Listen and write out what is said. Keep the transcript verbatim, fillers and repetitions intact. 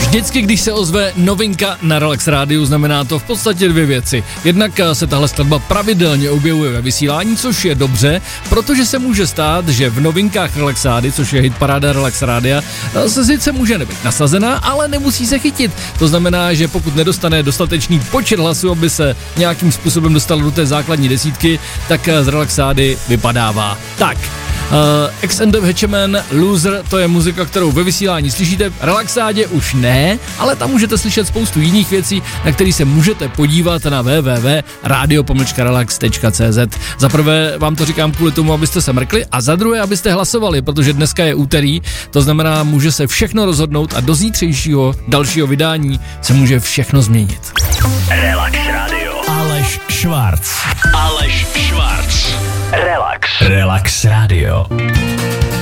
Vždycky, když se ozve novinka na Relax Rádiu, znamená to v podstatě dvě věci. Jednak se tahle skladba pravidelně objevuje ve vysílání, což je dobře, protože se může stát, že v novinkách Relax Rády, což je hitparáda Relax Rádia, se sice může nebýt nasazená, ale nemusí se chytit. To znamená, že pokud nedostane dostatečný počet hlasů, aby se nějakým způsobem dostal do té základní desítky, tak z Relax Rády vypadává. Tak. Uh, X and the Hatchman, Loser, to je muzika, kterou ve vysílání slyšíte, v Relaxádě už ne, ale tam můžete slyšet spoustu jiných věcí, na které se můžete podívat na w w w tečka radio pomlčka relax tečka c z. Za prvé vám to říkám kvůli tomu, abyste se mrkli, a za druhé, abyste hlasovali, protože dneska je úterý, to znamená, může se všechno rozhodnout a do zítřejšího dalšího vydání se může všechno změnit. Relax Radio. Aleš Švarc. Aleš Švarc. Relax. Relax Radio.